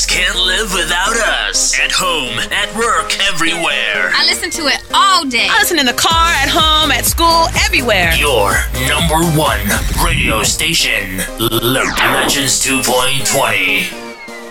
just can't live without us. At home, at work, everywhere. I listen to it all day. I listen in the car, at home, at school, everywhere. Your number one radio station, Legends 2.20.